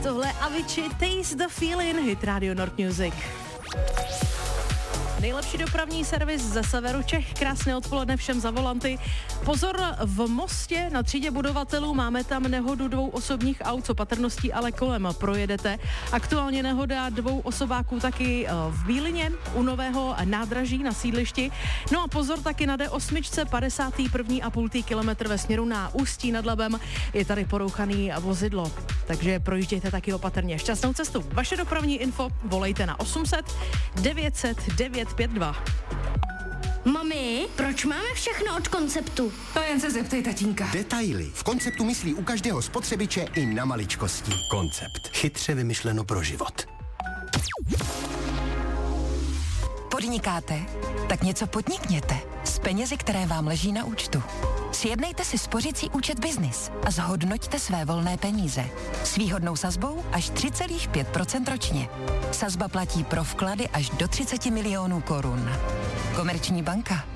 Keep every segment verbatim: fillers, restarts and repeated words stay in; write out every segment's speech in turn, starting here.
tohle Avicii Taste the Feeling, hit Radio Nord Music. Nejlepší dopravní servis ze severu Čech. Krásné odpoledne všem za volanty. Pozor, v Mostě na třídě budovatelů máme tam nehodu dvou osobních aut, co patrností ale kolem projedete. Aktuálně nehoda dvou osobáků taky v Bílině u nového nádraží na sídlišti. No a pozor taky na D osm padesátý první a půl kilometr ve směru na Ústí nad Labem. Je tady porouchaný vozidlo, takže projíždějte taky opatrně. Šťastnou cestu. Vaše dopravní info volejte na osm set devět set devět pět dva. Mami, proč máme všechno od Konceptu? To jen se zeptej tatínka. Detaily. V Konceptu myslí u každého spotřebiče i na maličkosti. Koncept. Chytře vymyšleno pro život. Podnikáte? Tak něco podnikněte s penězi, které vám leží na účtu. Sjednejte si spořící účet Biznis a zhodnoťte své volné peníze. S výhodnou sazbou až tři celá pět procenta ročně. Sazba platí pro vklady až do třicet milionů korun. Komerční banka.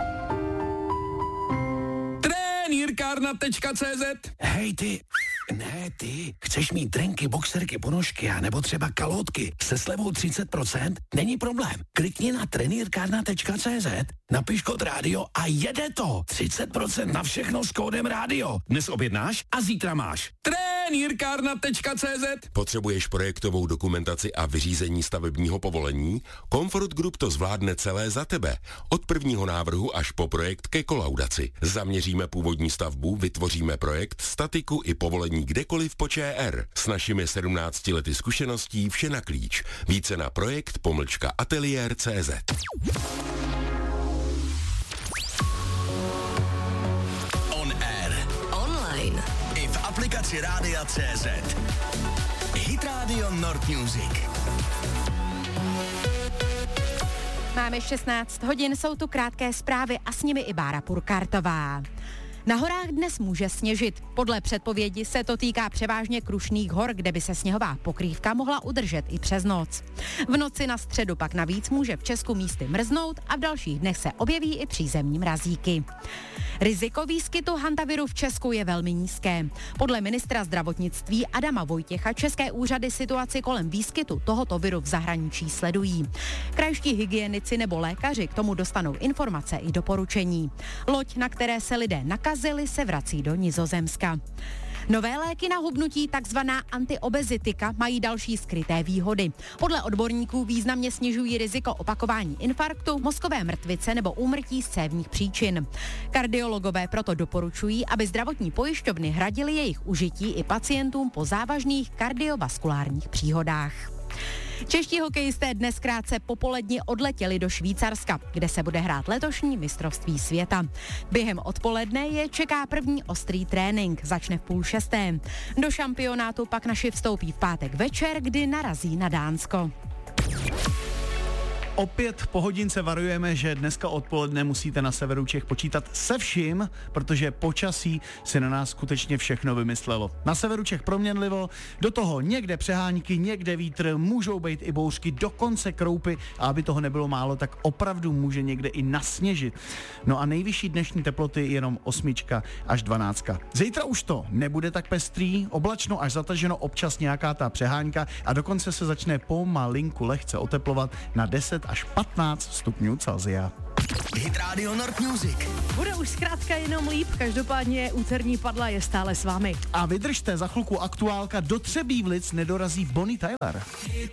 Trenýrkárna tečka cé zet. Hej ty, ne ty, chceš mít trenky, boxerky, ponožky a nebo třeba kalhotky se slevou třicet procent? Není problém. Klikni na trenýrkárna tečka cé zet, napiš kód rádio a jede to. třicet procent na všechno s kódem rádio. Dnes objednáš a zítra máš. trenýrkárna tečka cé zet. Potřebuješ projektovou dokumentaci a vyřízení stavebního povolení? Comfort Group to zvládne celé za tebe. Od prvního návrhu až po projekt ke kolaudaci. Zaměříme původní stavbu, vytvoříme projekt, statiku i povolení kdekoliv po ČR. S našimi sedmnácti lety zkušeností vše na klíč. Více na projekt pomlčka ateliér tečka cé zet. On air. Online. I v aplikaci Rádia tečka cé zet. Hit Radio Nord Music. Máme šestnáct hodin, jsou tu krátké zprávy a s nimi i Bára Purkartová. Na horách dnes může sněžit. Podle předpovědi se to týká převážně Krušných hor, kde by se sněhová pokrývka mohla udržet i přes noc. V noci na středu pak navíc může v Česku místy mrznout a v dalších dnech se objeví i přízemní mrazíky. Riziko výskytu hantaviru v Česku je velmi nízké. Podle ministra zdravotnictví Adama Vojtěcha české úřady situaci kolem výskytu tohoto viru v zahraničí sledují. Krajští hygienici nebo lékaři k tomu dostanou informace i doporučení. Loď, na které se lidé nakazili, se vrací do Nizozemska. Nové léky na hubnutí, takzvaná antiobezitika, mají další skryté výhody. Podle odborníků významně snižují riziko opakování infarktu, mozkové mrtvice nebo úmrtí z cévních příčin. Kardiologové proto doporučují, aby zdravotní pojišťovny hradily jejich užití i pacientům po závažných kardiovaskulárních příhodách. Čeští hokejisté dnes krátce popoledni odletěli do Švýcarska, kde se bude hrát letošní mistrovství světa. Během odpoledne je čeká první ostrý trénink, začne v půl šesté. Do šampionátu pak naši vstoupí v pátek večer, kdy narazí na Dánsko. Opět po hodince varujeme, že dneska odpoledne musíte na severu Čech počítat se vším, protože počasí si na nás skutečně všechno vymyslelo. Na severu Čech proměnlivo, do toho někde přehánky, někde vítr, můžou být i bouřky, dokonce kroupy a aby toho nebylo málo, tak opravdu může někde i nasněžit. No a nejvyšší dnešní teploty jenom osmička až dvanáctka. Zítra už to nebude tak pestrý, oblačno až zataženo, občas nějaká ta přehánka a dokonce se začne pomalinku lehce oteplovat na deset až patnáct stupňů Celsia. Hit Radio Nord Music. Bude už zkrátka jenom líp, každopádně úterní padla je stále s vámi. A vydržte, za chvilku aktuálka, do Třebíčlic nedorazí Bonnie Tyler.